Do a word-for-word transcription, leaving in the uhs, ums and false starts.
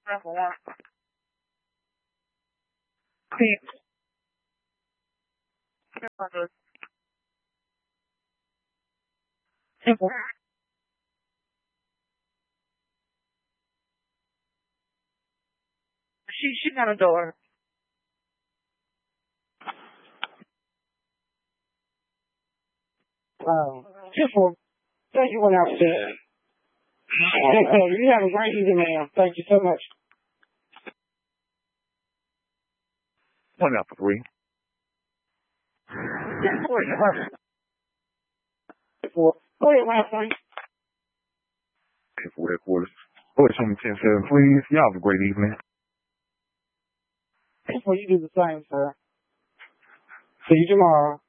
Number one. Please. Simple. She she got a door. Wow. Simple. Thank you for that. You have a great evening, ma'am. Thank you so much. One out for three. Four. Go ahead, last one. Four headquarters. Voice on ten seven, please. Y'all have a great evening. Well, you do the same, sir. See you tomorrow.